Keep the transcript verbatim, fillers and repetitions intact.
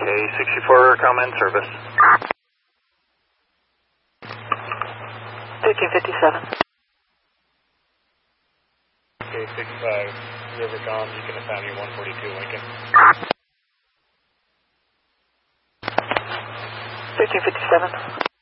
K sixty-four, come in service. thirteen fifty-seven. K sixty-five, Rivercom, you can assign me one forty-two Lincoln. thirteen fifty-seven.